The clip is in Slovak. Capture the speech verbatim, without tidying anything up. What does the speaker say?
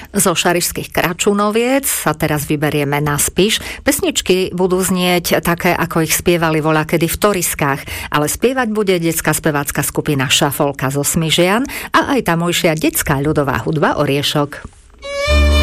Zo Šarišských Kračunoviec sa teraz vyberieme na Spiš. Pesničky budú znieť také, ako ich spievali voľakedy v Toriskách, ale spievať bude detská spevácka skupina Šafolka zo Smižian a aj tamojšia detská ľudová hudba Oriešok.